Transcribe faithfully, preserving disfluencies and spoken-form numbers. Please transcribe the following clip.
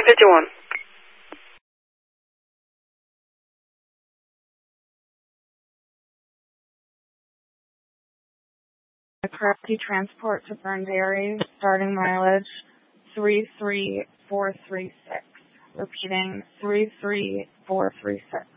nine fifty-one. Crafty transport to Burn Dairy, starting mileage three three four three six. Repeating three three four three six.